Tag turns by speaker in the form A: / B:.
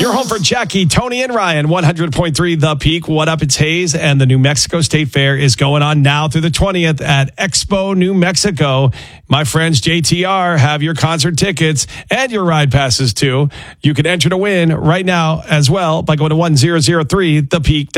A: Your home for Jackie, Tony, and Ryan, 100.3 The Peak. What up? It's Hayes, and the New Mexico State Fair is going on now through the 20th at Expo, New Mexico. My friends, JTR, have your concert tickets and your ride passes, too. You can enter to win right now as well by going to 1003thepeak.com.